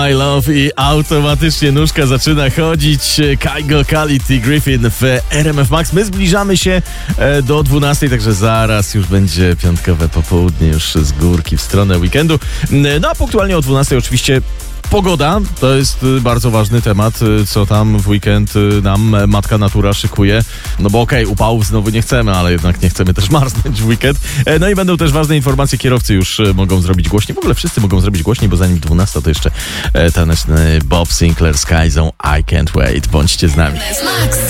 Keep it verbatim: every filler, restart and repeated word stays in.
I love i automatycznie nóżka zaczyna chodzić. Kygo, Khalid i Griffin w R M F Max. My zbliżamy się do dwunastej, także zaraz już będzie piątkowe popołudnie, już z górki w stronę weekendu. No a punktualnie o dwunastej oczywiście pogoda, to jest bardzo ważny temat, co tam w weekend nam matka natura szykuje. No bo okej, okay, upałów znowu nie chcemy, ale jednak nie chcemy też marznąć w weekend. No i będą też ważne informacje, kierowcy już mogą zrobić głośniej. W ogóle wszyscy mogą zrobić głośniej, bo zanim dwunasta to jeszcze taneczny Bob Sinclair z Kaizo I Can't Wait. Bądźcie z nami.